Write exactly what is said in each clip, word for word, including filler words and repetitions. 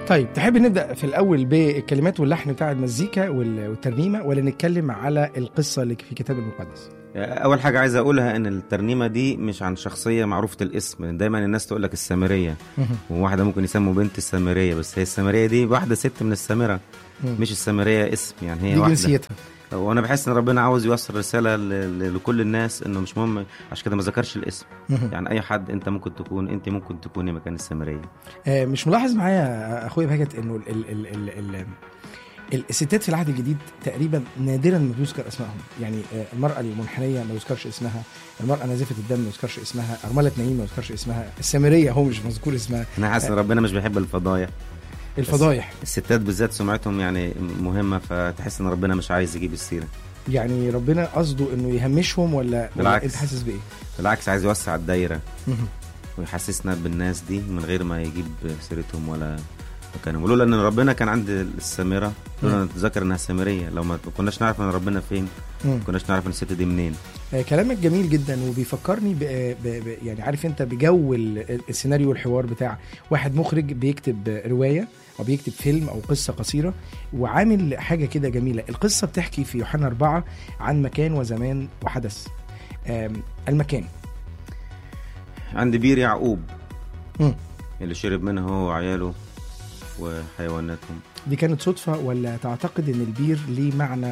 طيب تحب نبدأ في الأول بالكلمات واللحن بتاع المزيكا والترنيمة، ولا نتكلم على القصة اللي في الكتاب المقدس؟ اول حاجه عايز اقولها ان الترنيمه دي مش عن شخصيه معروفه الاسم. دايما الناس تقول لك السامريه، وواحده ممكن يسموا بنت السامريه، بس هي السامريه دي واحده ست من السامره، مش السامريه اسم، يعني هي دي واحده جنسيتها. وانا بحس ان ربنا عاوز يوصل رساله ل- لكل الناس انه مش مهم، عشان كده ما ذكرش الاسم. يعني اي حد انت ممكن تكون، انت ممكن تكوني مكان السامريه. آه مش ملاحظ معايا اخويا بهجت انه ال ال ال ال ال الستات في العهد الجديد تقريبا نادرا ما بيذكر اسمائهم؟ يعني المرأة المنحنية ما يذكرش اسمها، المرأة نازفة الدم ما يذكرش اسمها، أرملة نعيم ما يذكرش اسمها، السامرية هو مش مذكور اسمها. انا حاسس ان ربنا مش بيحب الفضايح. الفضايح الستات بالذات سمعتهم يعني مهمة، فتحس ان ربنا مش عايز يجيب السيرة. يعني ربنا قصده انه يهمشهم ولا, ولا انت حاسس بايه؟ بالعكس، عايز يوسع الدايرة ويحسسنا بالناس دي من غير ما يجيب سيرتهم ولا مكانهم. ولولا ان ربنا كان عند السامرة، لولا نتذكر انها سامرية، لو ما كناش نعرف ان ربنا فين، ما كناش نعرف ان الست دي منين. آه كلامك جميل جدا، وبيفكرني ب... ب... ب... يعني عارف انت بجو السيناريو والحوار بتاع واحد مخرج بيكتب رواية او بيكتب فيلم او قصة قصيرة، وعامل حاجة كده جميلة. القصة بتحكي في يوحنا أربعة عن مكان وزمان وحدث. المكان عند بير يعقوب م. اللي شرب منها هو وعياله وحيواناتهم. دي كانت صدفة ولا تعتقد ان البير ليه معنى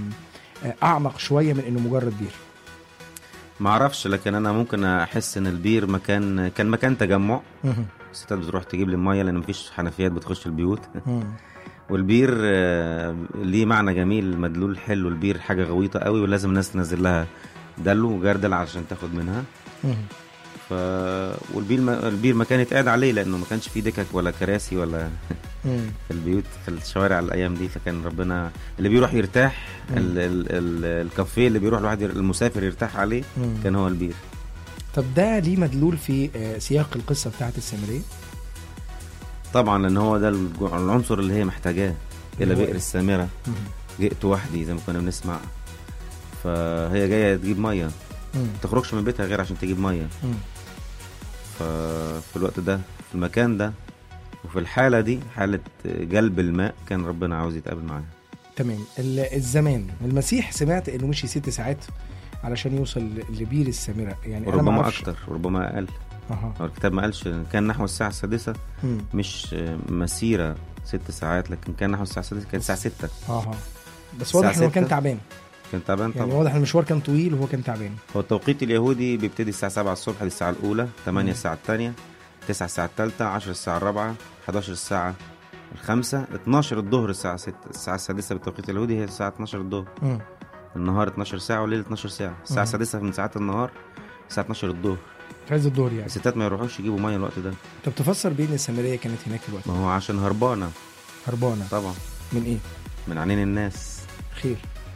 اعمق شوية من انه مجرد بير؟ ما اعرفش، لكن انا ممكن احس ان البير مكان كان مكان تجمع. الستات بتروح تجيب لي الميه لان مفيش حنفيات بتخش البيوت. والبير ليه معنى جميل، مدلول حلو. البير حاجه غويطه قوي ولازم الناس تنزل لها دلو وجردل عشان تاخد منها. ف والبير م... البير مكان يتقعد عليه، لانه ما كانش فيه دكك ولا كراسي ولا في البيوت في الشوارع الايام دي. فكان ربنا اللي بيروح يرتاح، ال... ال... ال... الكافيه اللي بيروح الواحد المسافر يرتاح عليه مم. كان هو البير. طب ده ليه مدلول في سياق القصه بتاعت السامريه؟ طبعا لان هو ده العنصر اللي هي محتاجاه الى بئر السامره. مم. جئت وحدي زي ما كنا بنسمع، فهي جايه تجيب ميه، ما تخرجش من بيتها غير عشان تجيب ميه. مم. ففي الوقت ده في المكان ده وفي الحالة دي، حالة جلب الماء، كان ربنا عاوز يتقابل معاها. تمام. الزمان المسيح سمعت انه مشي ست ساعات علشان يوصل لبير السامرة، يعني وربما اكتر وربما اقل. أه. الكتاب ما قالش، كان نحو الساعة السادسة. مم. مش مسيرة ست ساعات، لكن كان نحو الساعة السادسة، كانت الساعة ستة. اه بس واضح انه كان تعبان. كان تعبان طبعا، يعني واضح المشوار كان طويل وهو كان تعبان. هو التوقيت اليهودي بيبتدي الساعة سبعة الصبح، دي الساعة الأولى، ثمانية الساعة الثانية، تسعة الساعة الثالثة، عشرة الساعة الرابعة، حداشر الساعة الخامسة، اتناشر الظهر الساعة ستة. الساعة السادسة بالتوقيت اليهودي هي الساعة اتناشر الظهر. النهار اتناشر ساعة والليل اتناشر ساعة. الساعة السادسة من ساعات النهار الساعة اتناشر الظهر، في عز الظهر يعني. الستات ما يروحوش يجيبوا مية الوقت ده. طب تفسر بين السامرية كانت هناك في الوقت؟ ما هو عشان هربانة. هربانة طبعا. من ايه؟ من عينين الناس. خير.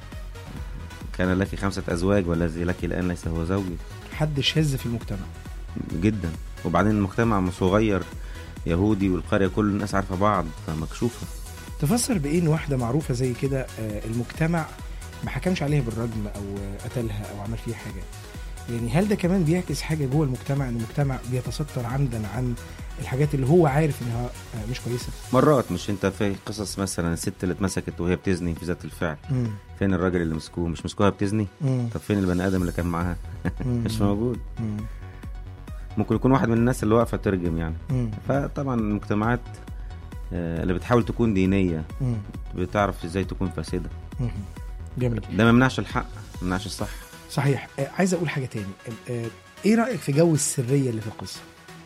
كان لك خمسة أزواج والذي لك الآن ليس هو زوجي. حد شاذ في المجتمع جدا، وبعدين المجتمع صغير يهودي والقرية كل الناس عارفة بعض، فمكشوفة. تفسر بإيه إن واحدة معروفة زي كده المجتمع ما حكمش عليها بالرجم أو قتلها أو عمل فيها حاجة؟ يعني هل ده كمان بيعكس حاجة جوه المجتمع، إن المجتمع بيتستر عمدا عن الحاجات اللي هو عارف إنها مش كويسة؟ مرات. مش انت في قصص مثلا الست اللي اتمسكت وهي بتزني في ذات الفعل، مم. فين الراجل اللي مسكوه؟ مش مسكوها بتزني؟ مم. طب فين البني آدم اللي كان معاها؟ مش موجود. مم. ممكن يكون واحد من الناس اللي واقفة ترجم يعني. مم. فطبعا المجتمعات اللي بتحاول تكون دينية مم. بتعرف ازاي تكون فاسدة. مم. جميل. ده ما يمنعش الحق، ما يمنعش الصح. صحيح. آه عايز اقول حاجة تاني. آه ايه رأيك في جو السرية اللي في القصة؟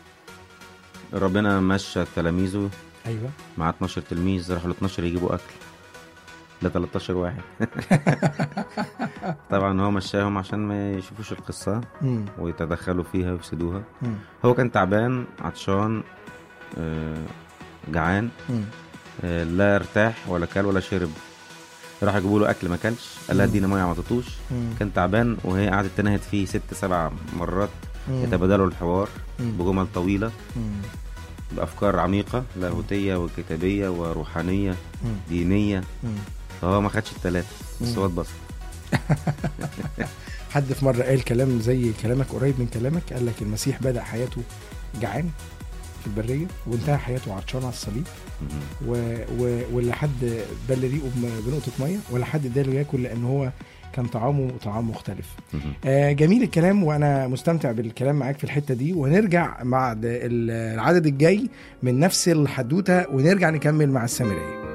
ربنا مشى تلاميذه. ايوه. مع اتناشر تلميذ، راحوا ل اتناشر يجيبوا اكل، ده تلتاشر واحد. طبعا هو مشاهم عشان ما يشوفوش القصة مم. ويتدخلوا فيها ويفسدوها. مم. هو كان تعبان، عطشان، آه جعان، آه لا ارتاح ولا كل ولا شرب. راح يجيبوا له اكل ما كلش، قال لها ادينا ميه ما عطتوش. كان تعبان، وهي قعدت تنهد فيه ست سبع مرات. مم. يتبادلوا الحوار مم. بجمل طويله مم. بافكار عميقه لاهوتيه وكتابيه وروحانيه مم. دينيه. مم. فهو ما خدش الثلاثه بس هو اتبسط. حد في مره قال كلام زي كلامك، قريب من كلامك، قال لك المسيح بدأ حياته جعان. في البريه وانتهى حياته عطشان على الصليب، و... و... ولا حد بل ريقه بنقطه ميه، ولا حد اداله ياكل لان هو كان طعامه طعام مختلف. آه جميل الكلام، وانا مستمتع بالكلام معاك في الحته دي، ونرجع مع العدد الجاي من نفس الحدوته ونرجع نكمل مع السامريه.